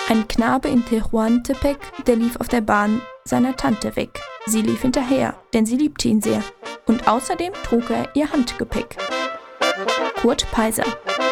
Ein Knabe in Tehuantepec, der lief auf der Bahn seiner Tante weg. Sie lief hinterher, denn sie liebte ihn sehr. Und außerdem trug er ihr Handgepäck. Kurt Peiser.